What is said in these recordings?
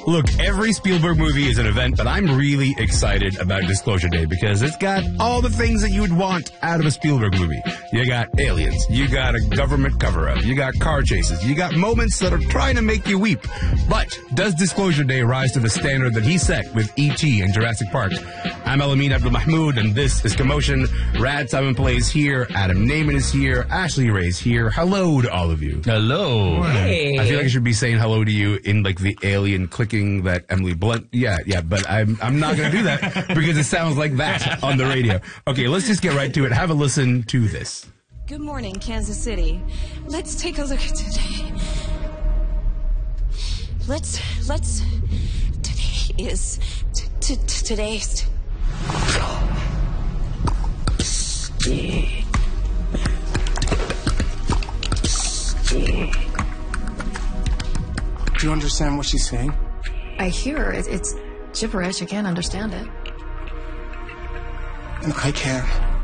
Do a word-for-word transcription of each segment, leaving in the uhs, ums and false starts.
Look, every Spielberg movie is an event, but I'm really excited about Disclosure Day because it's got all the things that you would want out of a Spielberg movie. You got aliens, you got a government cover-up, you got car chases, you got moments that are trying to make you weep. But does Disclosure Day rise to the standard that he set with E T and Jurassic Park? I'm Elamin Abdul Mahmoud, and this is Commotion. Rad Simon Plays here, Adam Naiman is here, Ashley Ray's here. Hello to all of you. Hello. Hey. I feel like I should be saying hello to you in like the alien clicking that Emily Blunt. Yeah, yeah, but I'm I'm not going to do that because it sounds like that on the radio. Okay, let's just get right to it. Have a listen to this. Good morning, Kansas City. Let's take a look at today. Let's, let's, today is, t- t- t- today's. Do you understand what she's saying? I hear her. It, it's gibberish. I can't understand it. And I can.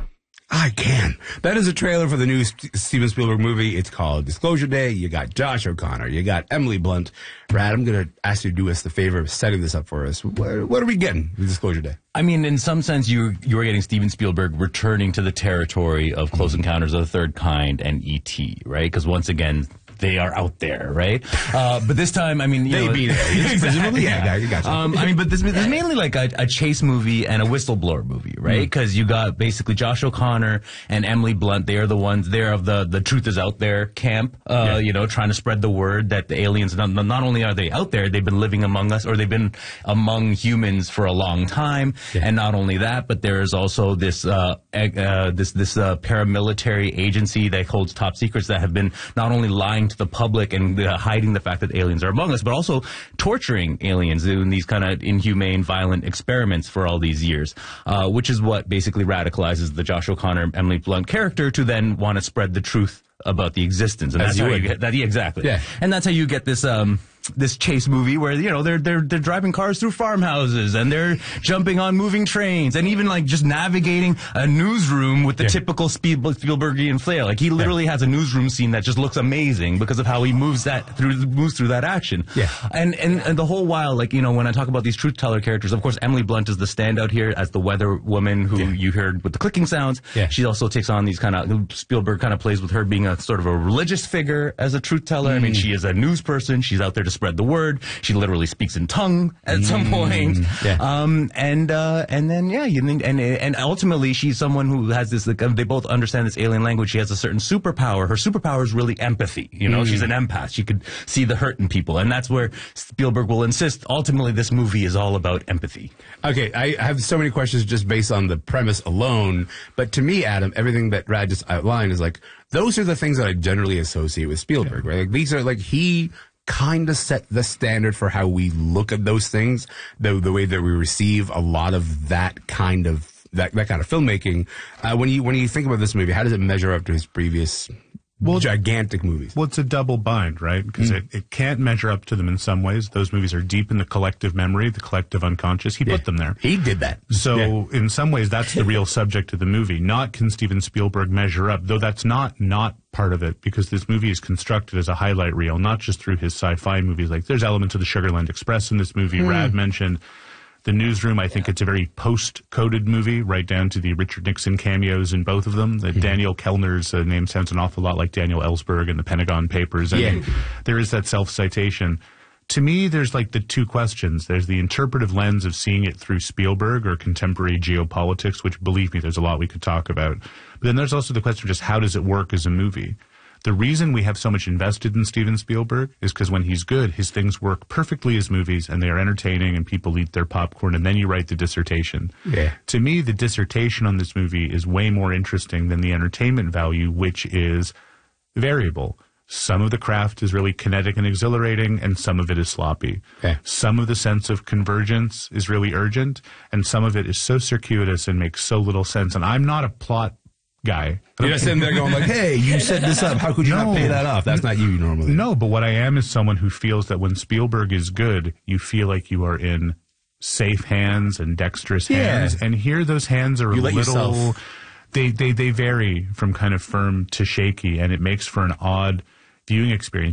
I can. That is a trailer for the new St- Steven Spielberg movie. It's called Disclosure Day. You got Josh O'Connor. You got Emily Blunt. Brad, I'm going to ask you to do us the favor of setting this up for us. What, what are we getting with Disclosure Day? I mean, in some sense, you you are getting Steven Spielberg returning to the territory of Close Encounters of the Third Kind and E T, right? Because once again, they are out there, right? Uh, but this time, I mean, you they know, be there. Exactly. Presumably, yeah, yeah, you got you. Um, I mean, but this, this is mainly like a, a chase movie and a whistleblower movie, right? Because mm. you got basically Josh O'Connor and Emily Blunt. They are the ones. They're of the the truth is out there camp. Uh, yeah. You know, trying to spread the word that the aliens not, not only are they out there, they've been living among us, or they've been among humans for a long time. Yeah. And not only that, but there is also this uh, uh, this this uh, paramilitary agency that holds top secrets that have been not only lying to the public and uh, hiding the fact that aliens are among us, but also torturing aliens in these kind of inhumane, violent experiments for all these years, uh, which is what basically radicalizes the Josh O'Connor, Emily Blunt character to then want to spread the truth about the existence. And As that's you how would. you get that. Yeah, exactly. Yeah. And that's how you get this, um, this chase movie where, you know, they're, they're, they're driving cars through farmhouses and they're jumping on moving trains and even like just navigating a newsroom with the yeah. typical Spiel- Spielbergian flair. Like he literally yeah. has a newsroom scene that just looks amazing because of how he moves that through, moves through that action. Yeah. And, and, and the whole while, like, you know, when I talk about these truth teller characters, of course, Emily Blunt is the standout here as the weather woman who yeah. you heard with the clicking sounds. Yeah. She also takes on these kind of, Spielberg kind of plays with her being a sort of a religious figure as a truth teller. Mm. I mean, she is a news person. She's out there to spread the word. She literally speaks in tongue at mm. some point. Yeah. Um, and, uh, and then, yeah, you and, and, and ultimately she's someone who has this, like, they both understand this alien language. She has a certain superpower. Her superpower is really empathy. You know, mm. she's an empath. She could see the hurt in people. And that's where Spielberg will insist. Ultimately, this movie is all about empathy. Okay. I have so many questions just based on the premise alone. But to me, Adam, everything that Rad just outlined is like, those are the things that I generally associate with Spielberg, yeah. right? Like these are like, he kind of set the standard for how we look at those things, the the way that we receive a lot of that kind of that that kind of filmmaking. Uh, when you when you think about this movie, how does it measure up to his previous well, gigantic movies? Well, it's a double bind, right? Because mm. it, it can't measure up to them in some ways. Those movies are deep in the collective memory, the collective unconscious. He yeah. put them there. He did that. So yeah. in some ways, that's the real subject of the movie. Not can Steven Spielberg measure up, though that's not not part of it, because this movie is constructed as a highlight reel, not just through his sci-fi movies. Like there's elements of the Sugarland Express in this movie. Mm. Rad mentioned The Newsroom. I think yeah. it's a very post-coded movie, right down to the Richard Nixon cameos in both of them. The mm-hmm. Daniel Kellner's uh, name sounds an awful lot like Daniel Ellsberg in the Pentagon Papers. I yeah. mean, there is that self-citation. To me, there's like the two questions. There's the interpretive lens of seeing it through Spielberg or contemporary geopolitics, which, believe me, there's a lot we could talk about. But then there's also the question of just how does it work as a movie? The reason we have so much invested in Steven Spielberg is because when he's good, his things work perfectly as movies, and they are entertaining, and people eat their popcorn, and then you write the dissertation. Yeah. To me, the dissertation on this movie is way more interesting than the entertainment value, which is variable. Some of the craft is really kinetic and exhilarating, and some of it is sloppy. Okay. Some of the sense of convergence is really urgent, and some of it is so circuitous and makes so little sense. And I'm not a plot guy. You're not sitting there going like, hey, you set this up. How could you no, not pay that off? That's not you normally. No, but what I am is someone who feels that when Spielberg is good, you feel like you are in safe hands and dexterous yeah. hands. And here those hands are you a let little... Yourself. They, they, they vary from kind of firm to shaky, and it makes for an odd viewing experience.